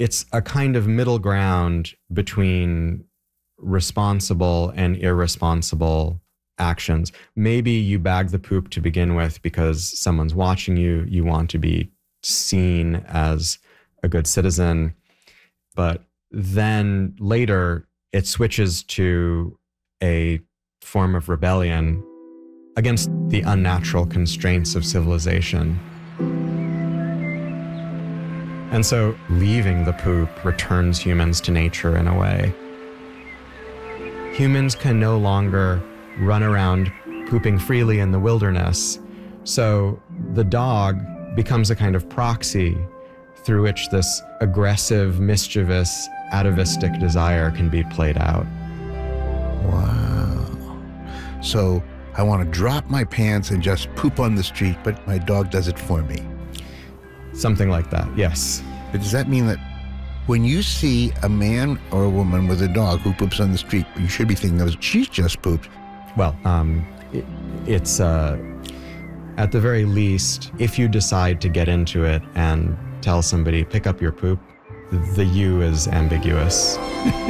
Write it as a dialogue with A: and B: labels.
A: it's a kind of middle ground between responsible and irresponsible actions. Maybe you bag the poop to begin with because someone's watching you. You want to be seen as a good citizen. But then later it switches to a form of rebellion against the unnatural constraints of civilization. And so leaving the poop returns humans to nature in a way. Humans can no longer run around pooping freely in the wilderness. So the dog becomes a kind of proxy through which this aggressive, mischievous, atavistic desire can be played out.
B: Wow. So I want to drop my pants and just poop on the street, but my dog does it for me.
A: Something like that, yes.
B: But does that mean that when you see a man or a woman with a dog who poops on the street, you should be thinking, she's just pooped?
A: Well, it's at the very least, if you decide to get into it and tell somebody, pick up your poop, the you is ambiguous.